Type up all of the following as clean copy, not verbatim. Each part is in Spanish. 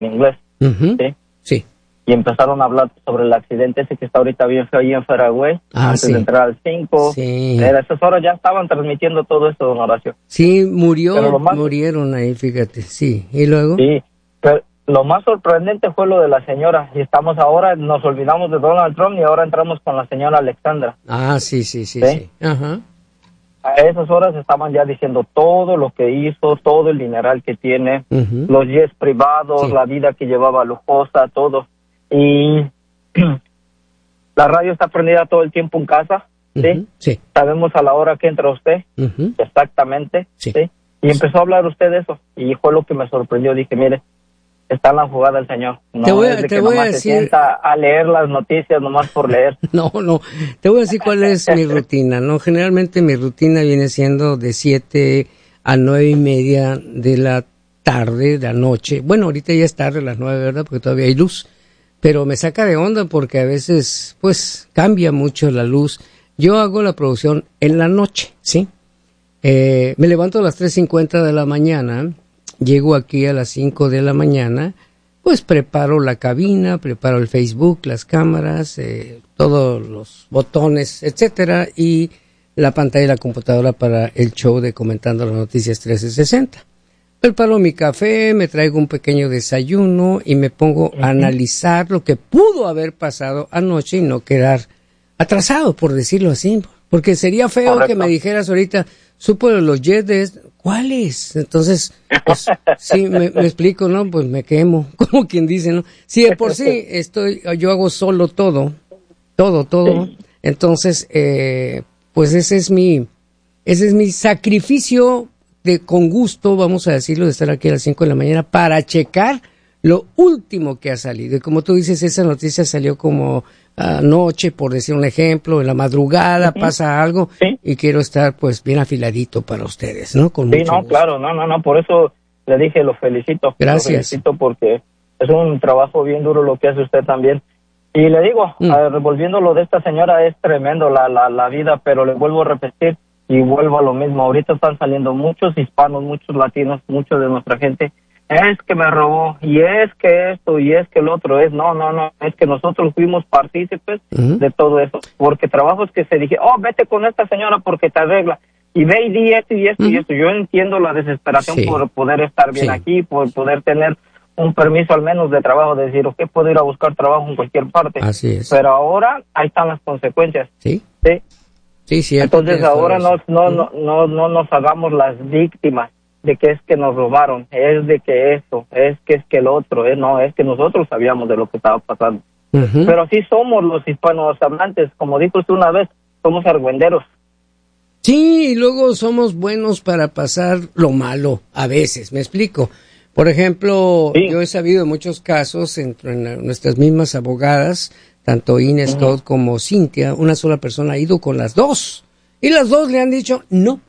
inglés, Ujú. ¿sí? Sí. Y empezaron a hablar sobre el accidente ese que está ahorita bien feo ahí en Faragüey, antes sí. de entrar al 5. Sí. A esas horas ya estaban transmitiendo todo esto, don Horacio. Sí, Pero lo más, murieron ahí, fíjate. Sí. ¿Y luego? sí, pero lo más sorprendente fue lo de la señora. Y estamos ahora, nos olvidamos de Donald Trump y ahora entramos con la señora Alexandra. Sí. ¿Sí? Ajá. A esas horas estaban ya diciendo todo lo que hizo, todo el dineral que tiene, Ujú. los jets privados, Sí. la vida que llevaba lujosa, todo. Y la radio está prendida todo el tiempo en casa, ¿sí? Ujú. Sí. Sabemos a la hora que entra usted, Ujú. exactamente, Sí. ¿sí? Y empezó a hablar usted de eso, y fue lo que me sorprendió. Dije, mire, está en la jugada el señor. No Te voy a- es de te que voy a nomás se decir- sienta a leer las noticias nomás por leer. No. Te voy a decir cuál es mi rutina, ¿no? Generalmente mi rutina viene siendo de 7 a 9:30 de la tarde, de la noche. Bueno, ahorita ya es tarde, las 9, ¿verdad? Porque todavía hay luz. Pero me saca de onda porque a veces, pues, cambia mucho la luz. Yo hago la producción en la noche, ¿sí? Me levanto a las 3:50 de la mañana, llego aquí a las 5 de la mañana, pues preparo la cabina, preparo el Facebook, las cámaras, todos los botones, etcétera, y la pantalla de la computadora para el show de Comentando las Noticias 1360. Preparo mi café, me traigo un pequeño desayuno y me pongo a analizar lo que pudo haber pasado anoche y no quedar atrasado, por decirlo así. Porque sería feo Correcto. que me dijeras ahorita, supo de los jets, ¿cuáles? Entonces, pues, sí, me explico, ¿no? Pues me quemo, como quien dice, ¿no? Si de por sí yo hago solo todo. Entonces, pues ese es mi sacrificio con gusto, vamos a decirlo, de estar aquí a las 5 de la mañana para checar lo último que ha salido. Y como tú dices, esa noticia salió como anoche, por decir un ejemplo, en la madrugada pasa algo, Sí. y quiero estar pues bien afiladito para ustedes, ¿no? Con Sí, mucho no, gusto. claro, no, por eso le dije, lo felicito. Gracias. Lo felicito porque es un trabajo bien duro lo que hace usted también. Y le digo, volviendo lo de esta señora, es tremendo la vida, pero le vuelvo a repetir y vuelvo a lo mismo. Ahorita están saliendo muchos hispanos, muchos latinos, muchos de nuestra gente. Es que me robó, y es que esto, y es que el otro es. No, es que nosotros fuimos partícipes de todo eso. Porque trabajos que se dije, vete con esta señora porque te arregla. Y ve y di esto y esto y esto. Yo entiendo la desesperación Sí. por poder estar bien Sí. aquí, por poder tener un permiso al menos de trabajo, de decir, ok, puedo ir a buscar trabajo en cualquier parte. Así es. Pero ahora ahí están las consecuencias. ¿Sí? ¿Sí? Sí, cierto. Entonces tienes toda ahora razón. no nos hagamos las víctimas de que es que nos robaron, es de que esto, es que el otro, no, es que nosotros sabíamos de lo que estaba pasando. Ujú. Pero así somos los hispanos hablantes, como dijo usted una vez, somos argüenderos. Sí, y luego somos buenos para pasar lo malo, a veces, me explico. Por ejemplo, Sí. yo he sabido de muchos casos entre nuestras mismas abogadas, tanto Ines Todd como Cintia, una sola persona ha ido con las dos. Y las dos le han dicho,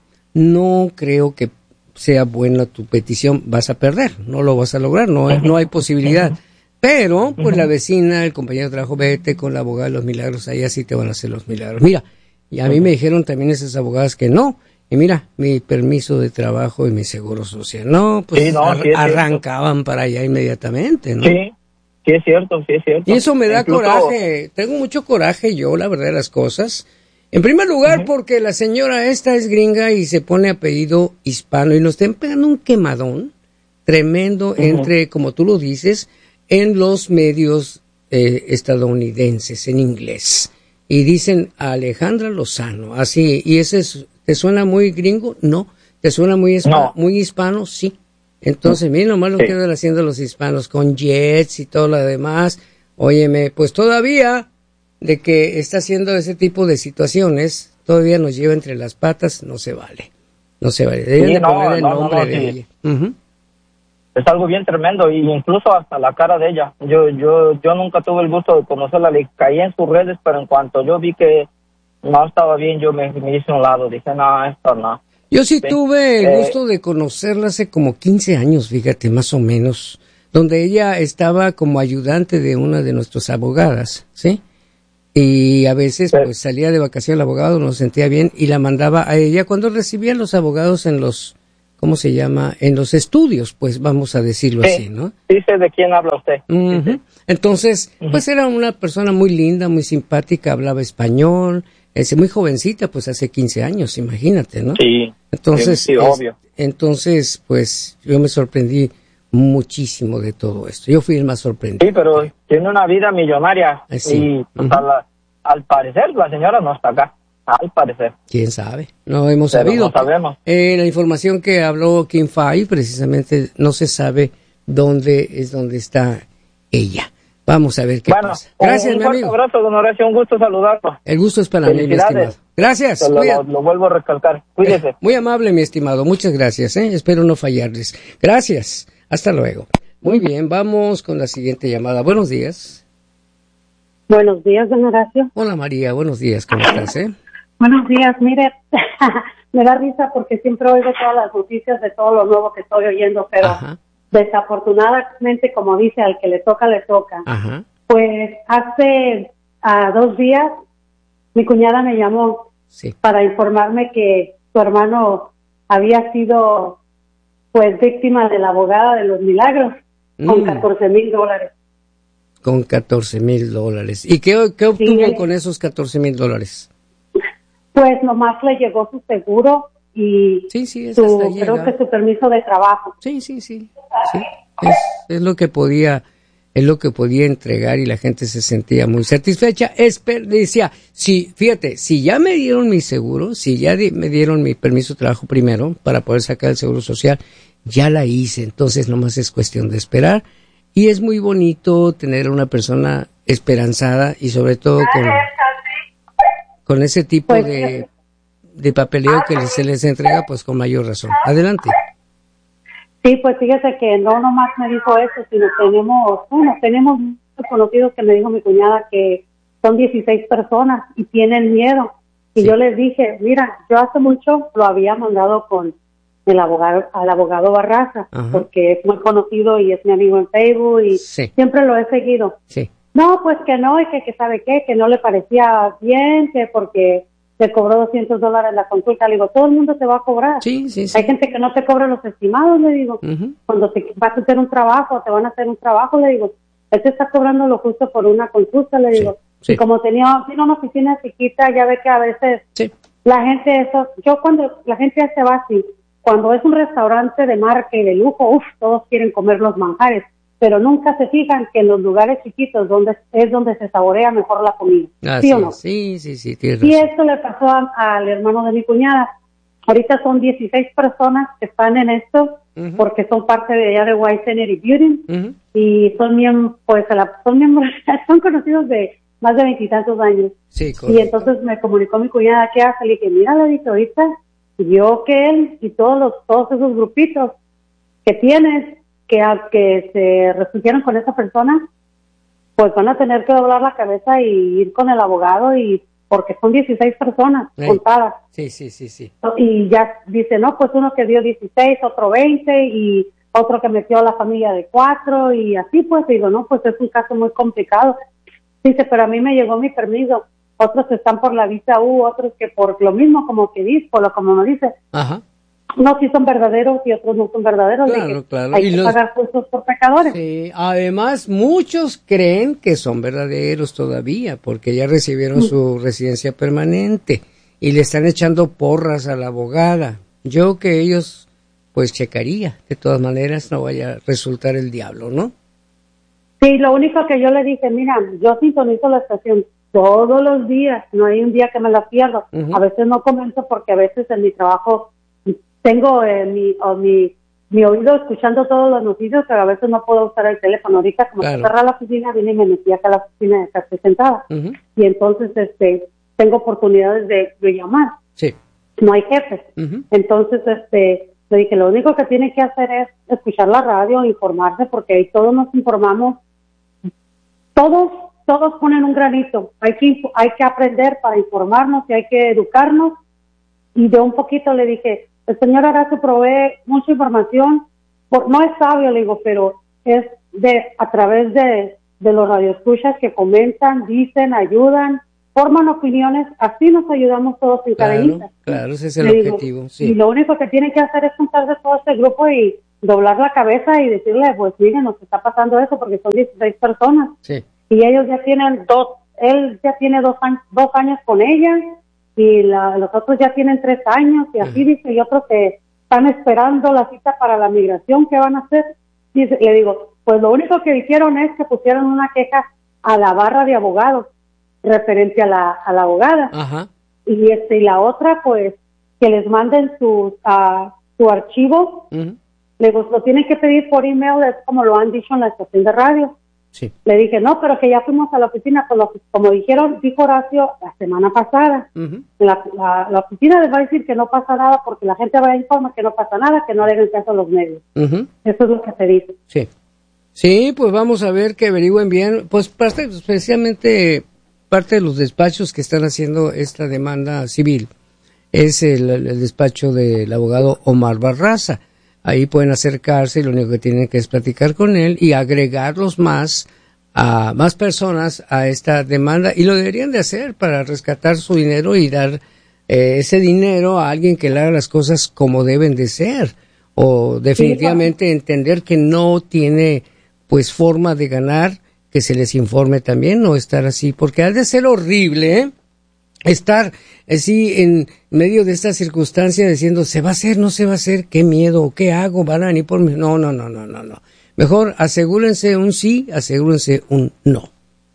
no creo que sea buena tu petición, vas a perder, no lo vas a lograr, no hay posibilidad. Pero, pues la vecina, el compañero de trabajo, vete con la abogada de los milagros, allá sí te van a hacer los milagros. Mira, y a mí me dijeron también esas abogadas que no. Y mira, mi permiso de trabajo y mi seguro social. No, pues Sí, no, sí es arrancaban para allá inmediatamente, ¿no? Sí, sí es cierto. Y eso me da Incluso- coraje. Tengo mucho coraje yo, la verdad de las cosas. En primer lugar, porque la señora esta es gringa y se pone apellido hispano y nos están pegando un quemadón tremendo entre, como tú lo dices, en los medios estadounidenses, en inglés. Y dicen Alejandra Lozano, así, y ¿te suena muy gringo? No. ¿Te suena muy muy hispano? Sí. Entonces, miren nomás lo que andan haciendo los hispanos con jets y todo lo demás. Óyeme, pues todavía de que está haciendo ese tipo de situaciones, todavía nos lleva entre las patas, no se vale. No se vale. Deben de poner el nombre de ella. Uh-huh. Es algo bien tremendo, y incluso hasta la cara de ella. Yo nunca tuve el gusto de conocerla, le caí en sus redes, pero en cuanto yo vi que no estaba bien, yo me hice a un lado, dije, no, esto no. Yo sí tuve el gusto de conocerla hace como 15 años, fíjate, más o menos, donde ella estaba como ayudante de una de nuestras abogadas, ¿sí? Y a veces pues salía de vacaciones el abogado, nos sentía bien y la mandaba a ella cuando recibía a los abogados en los ¿cómo se llama? En los estudios, pues vamos a decirlo así, ¿no? Sí sé de quién habla usted. Uh-huh. Entonces, pues era una persona muy linda, muy simpática, hablaba español, muy jovencita, pues hace 15 años, imagínate, ¿no? Sí. Entonces, sí, obvio. Entonces, pues yo me sorprendí muchísimo de todo esto. Yo fui el más sorprendido. Sí, pero tiene una vida millonaria. Sí. Y pues, al parecer la señora no está acá. Al parecer. ¿Quién sabe? No hemos Pero sabido. No sabemos. La información que habló Kim Five, precisamente, no se sabe dónde está ella. Vamos a ver qué pasa. Gracias, mi amigo. Un abrazo, don Horacio. Un gusto saludarlo. El gusto es para mí, mi estimado. Gracias. Lo vuelvo a recalcar. Cuídese. Muy amable, mi estimado. Muchas gracias. Espero no fallarles. Gracias. Hasta luego. Muy bien, vamos con la siguiente llamada. Buenos días. Buenos días, don Horacio. Hola, María. Buenos días. ¿Cómo estás, Buenos días. Mire, me da risa porque siempre oigo todas las noticias de todo lo nuevo que estoy oyendo, pero desafortunadamente, como dice, al que le toca, le toca. Ajá. Pues hace 2 días mi cuñada me llamó para informarme que su hermano había sido pues víctima de la abogada de los milagros con $14,000. Con $14,000. ¿Y qué obtuvo con esos $14,000? Pues nomás le llegó su seguro y creo que su permiso de trabajo. Sí. Es lo que podía entregar y la gente se sentía muy satisfecha. Decía, fíjate, si ya me dieron mi seguro, si ya me dieron mi permiso de trabajo primero para poder sacar el seguro social, ya la hice, entonces nomás es cuestión de esperar. Y es muy bonito tener a una persona esperanzada y sobre todo con ese tipo de papeleo que se les entrega, pues con mayor razón. Adelante. Sí, pues fíjese que no nomás me dijo eso, sino tenemos muchos conocidos que me dijo mi cuñada que son 16 personas y tienen miedo. Y yo les dije, mira, yo hace mucho lo había mandado con al abogado Barraza, porque es muy conocido y es mi amigo en Facebook y siempre lo he seguido. Sí. No, pues que no, y que sabe qué, que no le parecía bien, que porque se cobró $200 la consulta. Le digo, todo el mundo te va a cobrar. Sí. Hay gente que no te cobra los estimados, le digo. Cuando te vas a hacer un trabajo, te van a hacer un trabajo, le digo, él te está cobrando lo justo por una consulta, le digo. Y como tiene una oficina chiquita, ya ve que a veces la gente, cuando la gente ya se va así, cuando es un restaurante de marca y de lujo, todos quieren comer los manjares, pero nunca se fijan que en los lugares chiquitos es donde se saborea mejor la comida. ¿Sí o no? Sí, tienes razón. Y razón. esto le pasó al hermano de mi cuñada. Ahorita son 16 personas que están en esto, porque son parte de allá de White Energy Beauty, y son miembros, son conocidos de más de 20 y tantos años. Sí, y entonces me comunicó mi cuñada, ¿qué hace? Le dije, mira, le dije, ahorita yo que él y todos esos grupitos que tienes que se refugiaron con esa persona, pues van a tener que doblar la cabeza y ir con el abogado, y porque son 16 personas contadas. Sí. Y ya dice, no, pues uno que dio 16, otro 20 y otro que metió a la familia de 4 y así, pues digo, no, pues es un caso muy complicado. Dice, pero a mí me llegó mi permiso. Otros están por la visa U, otros que por lo mismo, como que dice, como me dice. No, sí son verdaderos y otros no son verdaderos. Claro. Hay que pagar justos por pecadores. Sí, además muchos creen que son verdaderos todavía porque ya recibieron su residencia permanente y le están echando porras a la abogada. Yo que ellos, pues checaría, de todas maneras no vaya a resultar el diablo, ¿no? Sí, lo único que yo le dije, mira, yo sintonizo la estación todos los días, no hay un día que me la pierdo. A veces no comento porque a veces en mi trabajo tengo mi oído escuchando todas las noticias, pero a veces no puedo usar el teléfono. Ahorita como se cerra la oficina, vine y me metí acá a la oficina de estar sentada. Y entonces tengo oportunidades de llamar. Sí. No hay jefes. Entonces le dije, lo único que tiene que hacer es escuchar la radio, informarse, porque ahí todos nos informamos. Todos ponen un granito. Hay que aprender para informarnos y hay que educarnos. Y de un poquito le dije, el señor Horacio provee mucha información, no es sabio, le digo, pero es a través de los radioescuchas que comentan, dicen, ayudan, forman opiniones, así nos ayudamos todos en cadenitas. Claro, ese es el objetivo. Sí. Y lo único que tienen que hacer es juntarse todo este grupo y doblar la cabeza y decirle, pues miren, nos está pasando eso porque son 16 personas. Sí. Y ellos ya tienen él ya tiene 2 años con ella y los otros ya tienen 3 años y así dice, y otros que están esperando la cita para la migración, ¿qué van a hacer? Y le digo, pues lo único que dijeron es que pusieron una queja a la barra de abogados referente a la abogada. Ajá. Y la otra, pues, que les manden su archivo. Le digo, lo tienen que pedir por email, es como lo han dicho en la estación de radio. Sí. Le dije, no, pero que ya fuimos a la oficina, pues como dijo Horacio la semana pasada. La oficina les va a decir que no pasa nada porque la gente va a informar que no pasa nada, que no le hagan caso a los medios. Eso es lo que se dice. Sí. Sí, pues vamos a ver que averigüen bien, pues especialmente parte de los despachos que están haciendo esta demanda civil es el despacho del abogado Omar Barraza. Ahí pueden acercarse y lo único que tienen que es platicar con él y agregarlos más personas a esta demanda, y lo deberían de hacer para rescatar su dinero y dar ese dinero a alguien que le haga las cosas como deben de ser, o definitivamente entender que no tiene pues forma de ganar, que se les informe también, no estar así, porque ha de ser horrible, estar así en medio de esta circunstancia diciendo, ¿se va a hacer, no se va a hacer? ¿Qué miedo? ¿Qué hago? ¿Van a venir por mí? No. Mejor asegúrense un sí, asegúrense un no.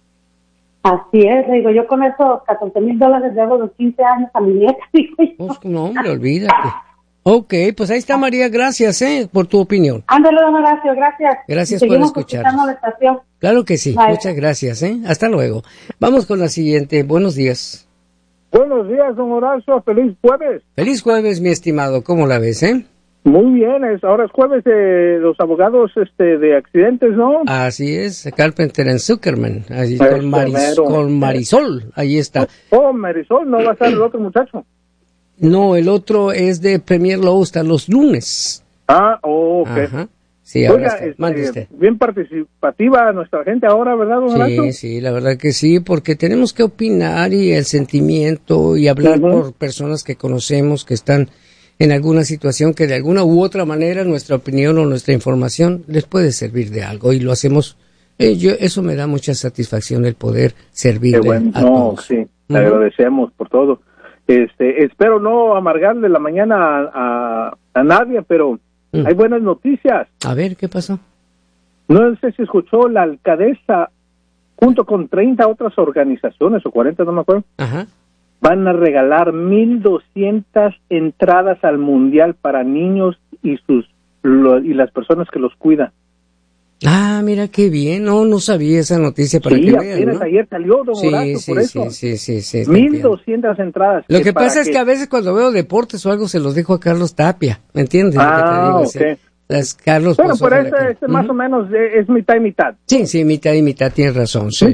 Así es, digo, yo con esos $14,000 debo los 15 años a mi nieta, digo yo. No, hombre, olvídate. Ok, pues ahí está María, gracias por tu opinión. Ándale, don Horacio, gracias. Gracias por escucharnos. La estación. Claro que sí, Bye. Muchas gracias, hasta luego. Vamos con la siguiente, buenos días. Buenos días, don Horacio, feliz jueves. Feliz jueves, mi estimado, ¿cómo la ves, Muy bien, ahora es jueves de los abogados de accidentes, ¿no? Así es, Carpenter and Zuckerman, así, Pues, con Marisol, ahí está. Oh, Marisol, ¿no va a estar el otro muchacho? No, el otro es de Premier Law, hasta los lunes. Ok. Ajá. Sí, ahora oiga, bien participativa nuestra gente ahora, ¿verdad, don Horacio? Sí, la verdad que sí, porque tenemos que opinar y el sentimiento y hablar por personas que conocemos, que están en alguna situación que de alguna u otra manera nuestra opinión o nuestra información les puede servir de algo, y lo hacemos. Eso me da mucha satisfacción, el poder servirle a todos. Sí, le agradecemos por todo. Espero no amargarle la mañana a nadie, pero hay buenas noticias. A ver, ¿qué pasó? No sé si escuchó, la alcaldesa, junto con 30 otras organizaciones, o 40, no me acuerdo, van a regalar 1,200 entradas al Mundial para niños y las personas que los cuidan. Mira qué bien, no sabía esa noticia para que vean, ¿no? Ayer salió, don Horacio, por eso. Sí. 1,200 entradas. Lo que pasa es que a veces cuando veo deportes o algo se los dejo a Carlos Tapia, ¿me entiendes? Ok. Carlos, bueno, pero más o menos es mitad y mitad. Sí, mitad y mitad, tienes razón, sí.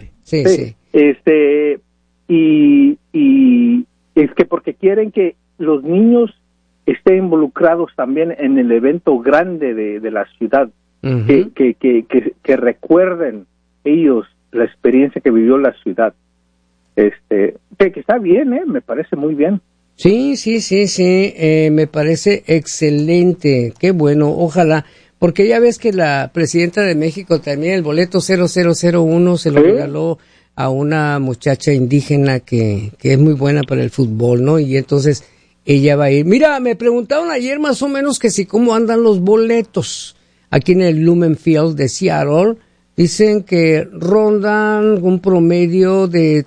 Y es que porque quieren que los niños estén involucrados también en el evento grande de la ciudad. Que recuerden ellos la experiencia que vivió la ciudad. Que está bien, me parece muy bien. Sí, me parece excelente, qué bueno, ojalá, porque ya ves que la presidenta de México también el boleto 0001 se lo regaló a una muchacha indígena que es muy buena para el fútbol, ¿no? Y entonces ella va a ir. Mira, me preguntaron ayer más o menos que si cómo andan los boletos. Aquí en el Lumen Field de Seattle, dicen que rondan un promedio de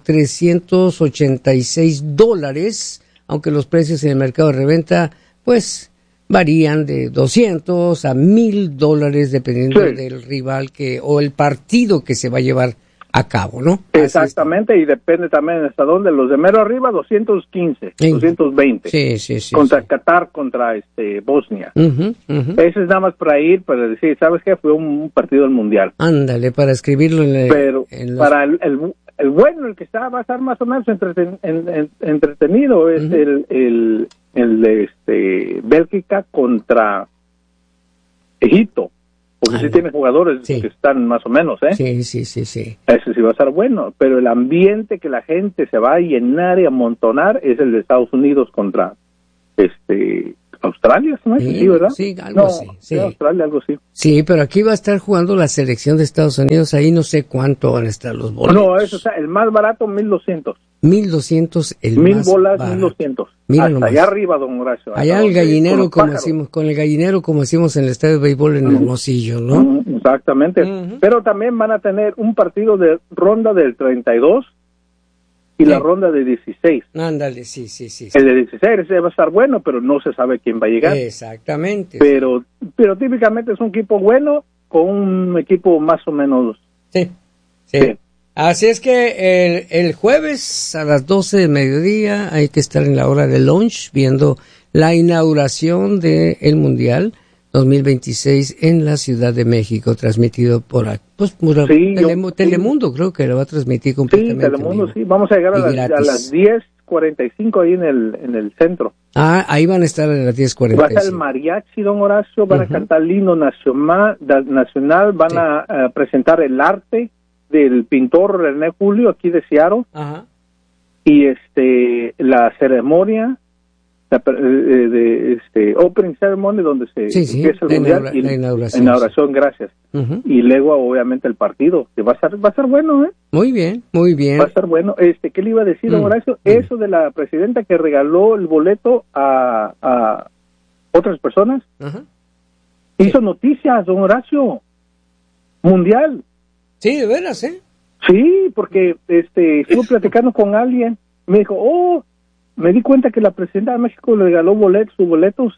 $386, aunque los precios en el mercado de reventa, pues, varían de $200 a $1,000, dependiendo del rival o el partido que se va a llevar a cabo, ¿no? Exactamente, y depende también hasta dónde. Los de mero arriba, 215, 220. Sí. Contra Qatar, contra Bosnia. Ese es nada más para ir, para decir, ¿sabes qué? Fue un partido del Mundial. Ándale, para escribirlo Pero para el bueno, el que va a estar más o menos entretenido, es el de Bélgica contra Egipto. porque sí tiene jugadores que están más o menos, ¿eh? Sí. Ese sí va a estar bueno, pero el ambiente que la gente se va a llenar y amontonar es el de Estados Unidos contra Australia, ¿no? Sí, ¿verdad? Sí, algo así. Sí. Australia, algo así. Sí, pero aquí va a estar jugando la selección de Estados Unidos, ahí no sé cuánto van a estar los boletos. No, eso está, el más barato, 1,200. 1,200 el 1,000 más bolas, barato. 1,200. Mira hasta nomás. allá arriba, don Horacio. Allá el gallinero, con el gallinero como decimos en el estadio de béisbol en Hermosillo, ¿no? Exactamente. Pero también van a tener un partido de ronda del 32 y la ronda de 16. Ándale, sí. El de 16 ese va a estar bueno, pero no se sabe quién va a llegar. Exactamente. Pero típicamente es un equipo bueno con un equipo más o menos... Sí. Así es que el jueves a las 12 de mediodía hay que estar en la hora de lunch viendo la inauguración del Mundial 2026 en la Ciudad de México, transmitido por Telemundo, creo que lo va a transmitir completamente. Sí, Telemundo, sí. Vamos a llegar a las 10:45 ahí en el centro. Ahí van a estar a las 10:45. Va a estar el mariachi, don Horacio, van a cantar el himno nacional, van a presentar el arte del pintor René Julio, aquí de Seattle. Ajá. Y la ceremonia opening ceremony donde se empieza el mundial y la inauguración, gracias. Y luego obviamente el partido, que va a ser bueno, ¿eh? Muy bien. Va a estar bueno. ¿Qué le iba a decir, don Horacio? Eso de la presidenta que regaló el boleto a otras personas. Hizo noticias, don Horacio. Mundial. Sí, de veras, ¿eh? Sí, porque estuve platicando con alguien, me dijo, me di cuenta que la presidenta de México le regaló sus boletos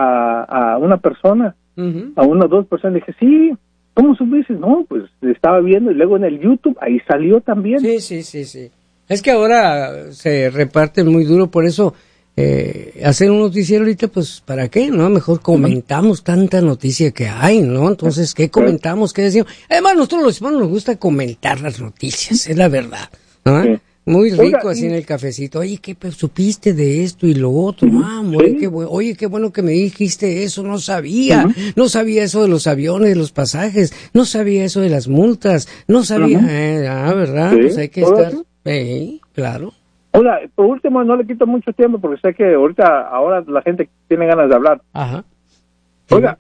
a una persona, a una o dos personas. Le dije, sí, ¿cómo supiste? No, pues estaba viendo y luego en el YouTube, ahí salió también. Sí. Es que ahora se reparten muy duro, por eso hacer un noticiero ahorita, pues, ¿para qué? ¿No? Mejor comentamos tanta noticia que hay, ¿no? Entonces, ¿qué comentamos? ¿Qué decimos? Además, nosotros los hispanos nos gusta comentar las noticias, es la verdad, ¿no? Sí. Muy rico así en el cafecito. Oye, ¿qué supiste de esto y lo otro? Oye, qué bueno que me dijiste eso, no sabía. No sabía eso de los aviones, de los pasajes. No sabía eso de las multas. No sabía. ¿Verdad? Sí. Pues hay que estar... claro. Oiga, por último, no le quito mucho tiempo porque sé que ahora la gente tiene ganas de hablar. Ajá. Oiga,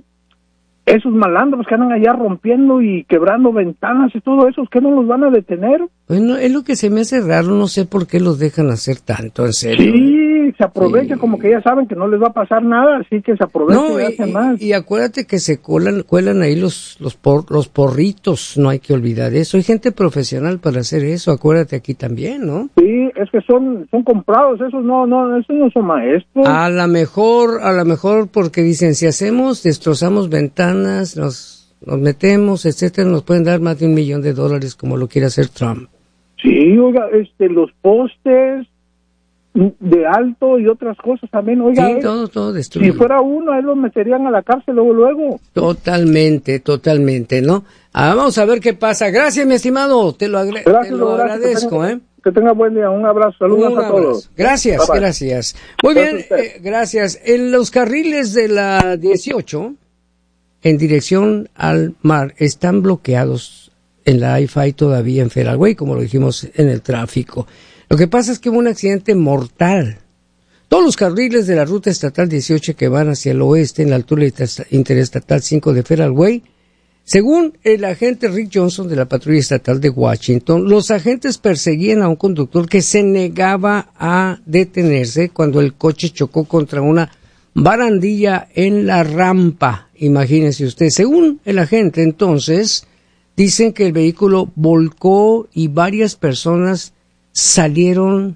esos malandros que andan allá rompiendo y quebrando ventanas y todo eso, ¿qué no los van a detener? Bueno, es lo que se me hace raro, no sé por qué los dejan hacer tanto, en serio. Sí, se aprovechan como que ya saben que no les va a pasar nada, así que se aprovechan y hacen más. Y acuérdate que se cuelan ahí los porritos, no hay que olvidar eso. Hay gente profesional para hacer eso, acuérdate aquí también, ¿no? Sí, es que son comprados, esos no son maestros. A lo mejor porque dicen, si destrozamos ventanas, nos metemos, etcétera, nos pueden dar más de $1 millón como lo quiere hacer Trump. Sí, oiga, los postes de alto y otras cosas también, oiga. Sí, todo destruido. Si fuera uno, a él lo meterían a la cárcel luego. Totalmente, ¿no? Vamos a ver qué pasa. Gracias, mi estimado, te lo agradezco, Que tenga buen día, un abrazo, saludos a todos. Gracias, bye, bye. Gracias. Muy bien, gracias. En los carriles de la 18, en dirección al mar, están bloqueados en la I-5 todavía en Fairway, como lo dijimos en el tráfico. Lo que pasa es que hubo un accidente mortal. Todos los carriles de la ruta estatal 18 que van hacia el oeste en la altura interestatal 5 de Fairway, según el agente Rick Johnson de la patrulla estatal de Washington, los agentes perseguían a un conductor que se negaba a detenerse cuando el coche chocó contra una barandilla en la rampa. Imagínese usted. Según el agente, entonces, dicen que el vehículo volcó y varias personas salieron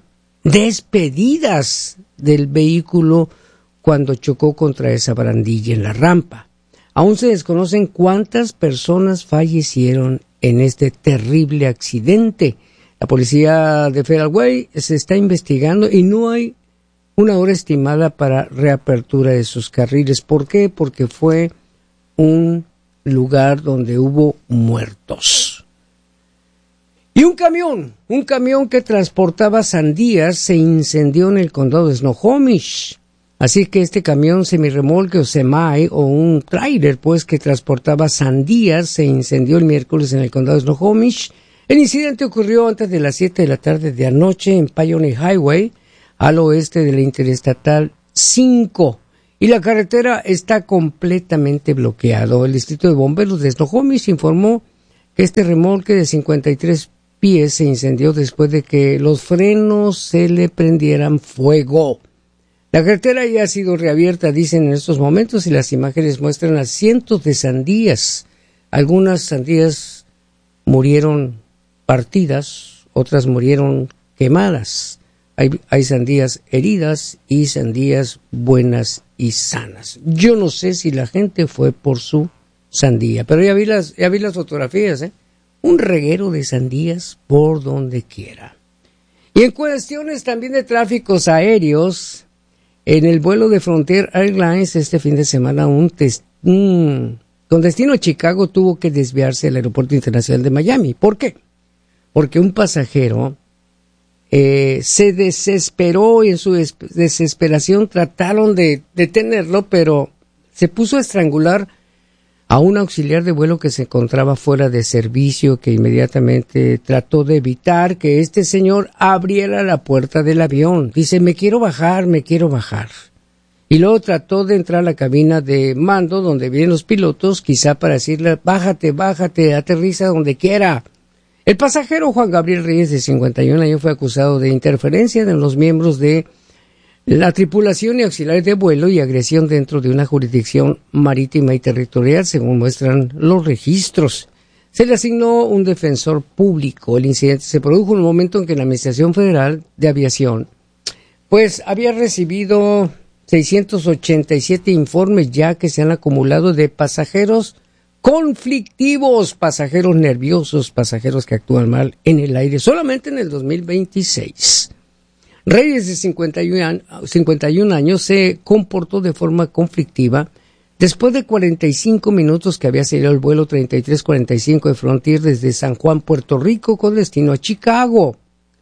despedidas del vehículo cuando chocó contra esa barandilla en la rampa. Aún se desconocen cuántas personas fallecieron en este terrible accidente. La policía de Fairway se está investigando y no hay una hora estimada para reapertura de sus carriles. ¿Por qué? Porque fue un lugar donde hubo muertos. Y un camión que transportaba sandías se incendió en el condado de Snohomish. Así que este camión semirremolque o semi o un tráiler pues que transportaba sandías se incendió el miércoles en el condado de Snohomish. El incidente ocurrió antes de las 7 de la tarde de anoche en Pioneer Highway, al oeste de la Interestatal 5. Y la carretera está completamente bloqueado. El distrito de bomberos de Snohomish informó que este remolque de 53 pies se incendió después de que los frenos se le prendieran fuego. La carretera ya ha sido reabierta, dicen en estos momentos, y las imágenes muestran a cientos de sandías. Algunas sandías murieron partidas, otras murieron quemadas. Hay sandías heridas y sandías buenas y sanas. Yo no sé si la gente fue por su sandía, pero ya vi las fotografías, un reguero de sandías por donde quiera. Y en cuestiones también de tráficos aéreos, en el vuelo de Frontier Airlines este fin de semana, con destino a Chicago, tuvo que desviarse al Aeropuerto Internacional de Miami. ¿Por qué? Porque un pasajero se desesperó y en su desesperación trataron de detenerlo, pero se puso a estrangular a un auxiliar de vuelo que se encontraba fuera de servicio, que inmediatamente trató de evitar que este señor abriera la puerta del avión. Dice, me quiero bajar. Y luego trató de entrar a la cabina de mando donde vienen los pilotos, quizá para decirle, bájate, aterriza donde quiera. El pasajero Juan Gabriel Reyes, de 51 años, fue acusado de interferencia de los miembros de la tripulación y auxiliares de vuelo y agresión dentro de una jurisdicción marítima y territorial, según muestran los registros. Se le asignó un defensor público. El incidente se produjo en un momento en que la Administración Federal de Aviación pues había recibido 687 informes ya que se han acumulado de pasajeros conflictivos, pasajeros nerviosos, pasajeros que actúan mal en el aire, solamente en el 2026. Reyes, de 51 años, se comportó de forma conflictiva después de 45 minutos que había salido el vuelo 3345 de Frontier desde San Juan, Puerto Rico, con destino a Chicago.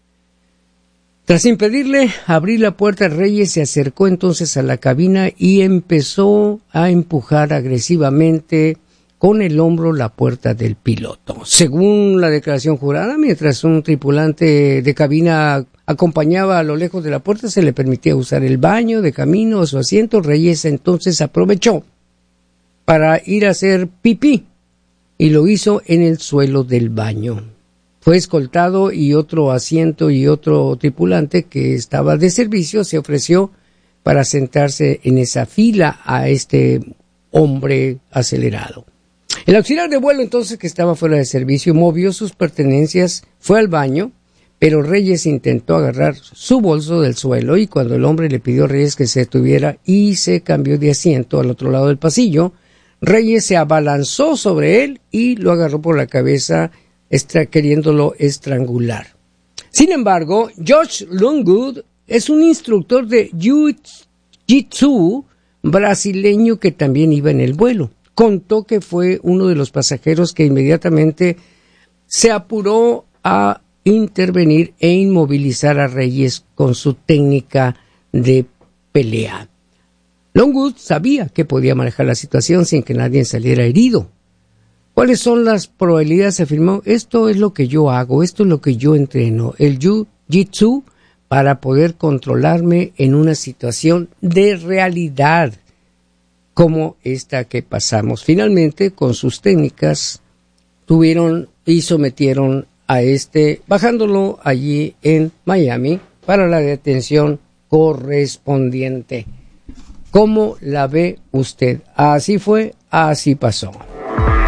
Tras impedirle abrir la puerta, Reyes se acercó entonces a la cabina y empezó a empujar agresivamente con el hombro la puerta del piloto. Según la declaración jurada, mientras un tripulante de cabina acompañaba a lo lejos de la puerta, se le permitía usar el baño de camino a su asiento. Reyes entonces aprovechó para ir a hacer pipí y lo hizo en el suelo del baño. Fue escoltado y otro asiento y otro tripulante que estaba de servicio se ofreció para sentarse en esa fila a este hombre acelerado. El auxiliar de vuelo entonces, que estaba fuera de servicio, movió sus pertenencias, fue al baño, pero Reyes intentó agarrar su bolso del suelo y cuando el hombre le pidió a Reyes que se detuviera y se cambió de asiento al otro lado del pasillo, Reyes se abalanzó sobre él y lo agarró por la cabeza, queriéndolo estrangular. Sin embargo, Josh Longwood es un instructor de Jiu-Jitsu brasileño que también iba en el vuelo. Contó que fue uno de los pasajeros que inmediatamente se apuró a intervenir e inmovilizar a Reyes con su técnica de pelea. Longwood sabía que podía manejar la situación sin que nadie saliera herido. ¿Cuáles son las probabilidades? Afirmó, esto es lo que yo hago, esto es lo que yo entreno, el Jiu-Jitsu, para poder controlarme en una situación de realidad como esta que pasamos. Finalmente, con sus técnicas, tuvieron y sometieron a bajándolo allí en Miami para la detención correspondiente. ¿Cómo la ve usted? Así fue, así pasó.